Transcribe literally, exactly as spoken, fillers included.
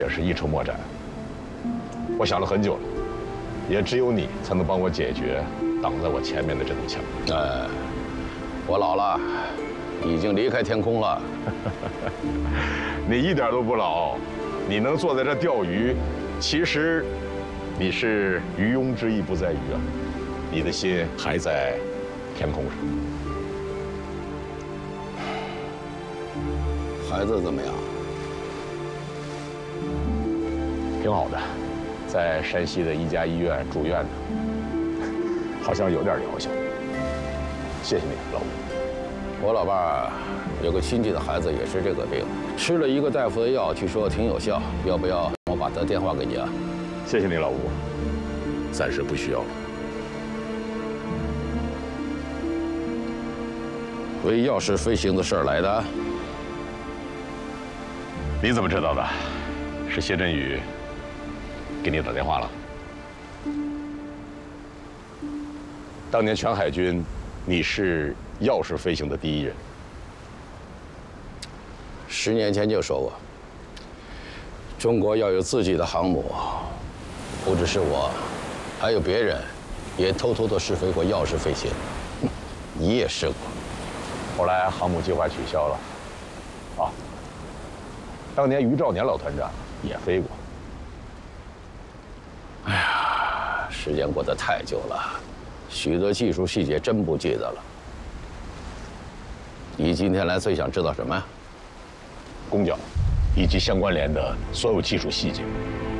也是一筹莫展。我想了很久了，也只有你才能帮我解决挡在我前面的这堵墙。 哎，我老了，已经离开天空了。 你一点都不老，你能坐在这钓鱼，其实你是渔翁之意不在鱼啊，你的心还在天空上。 孩子怎么样？ 挺好的，在山西的一家医院住院呢，好像有点疗效。谢谢你，老吴。 我老伴儿有个亲戚的孩子也是这个病，吃了一个大夫的药，据说挺有效。要不要我把他电话给你啊？ 谢谢你，老吴。暂时不需要了。 为药师飞行的事儿来的？ 你怎么知道的？是谢振宇给你打电话了？当年全海军，你是药师飞行的第一人。 十年前就说过，中国要有自己的航母，不只是我，还有别人，也偷偷的试飞过药师飞行。你也试过。 后来航母计划取消了。啊，当年于兆年老团长也飞过。 哎呀，时间过得太久了，许多技术细节真不记得了。你今天来最想知道什么呀？ 攻角，以及相关联的所有技术细节。